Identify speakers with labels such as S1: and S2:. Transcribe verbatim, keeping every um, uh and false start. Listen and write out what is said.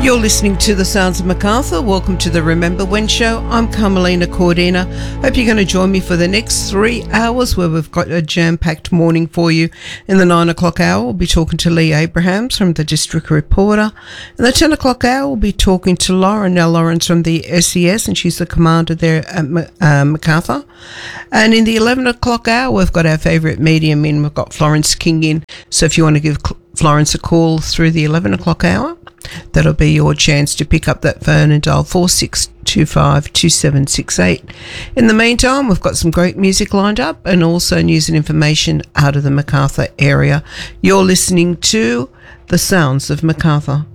S1: You're listening to The Sounds of Macarthur. Welcome to the Remember When Show. I'm Carmelina Cordina. Hope you're going to join me for the next three hours where we've got a jam-packed morning for you. In the nine o'clock hour, we'll be talking to Lee Abrahams from the District Reporter. In the ten o'clock hour, we'll be talking to Lauren. Now, Lauren's from the S E S and she's the commander there at uh, Macarthur. And in the eleven o'clock hour, we've got our favourite medium in. We've got Florence King in. So if you want to give Florence a call through the eleven o'clock hour, that'll be your chance to pick up that phone and dial four six two five two seven six eight. In the meantime, we've got some great music lined up and also news and information out of the Macarthur area. You're listening to The Sounds of Macarthur.